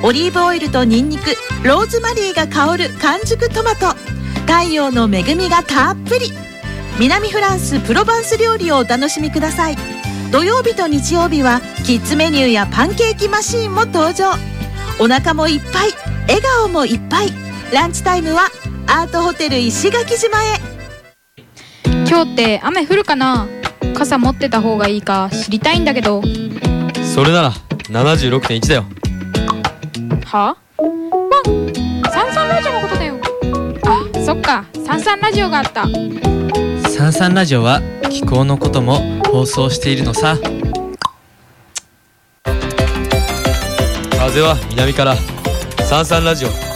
オリーブオイルとニンニク、ローズマリーが香る完熟トマト、太陽の恵みがたっぷり。南フランスプロバンス料理をお楽しみください。土曜日と日曜日はキッズメニューやパンケーキマシーンも登場。お腹もいっぱい、笑顔もいっぱい。ランチタイムはアートホテル石垣島へ。 今日って雨降るかな？傘持ってた方がいいか知りたいんだけど。 それなら 76.1 だよ。 は？サンサンラジオのことだよ。あ、そっか、サンサンラジオがあった。 サンサンラジオは気候のことも放送しているのさ。 風は南から、サンサンラジオ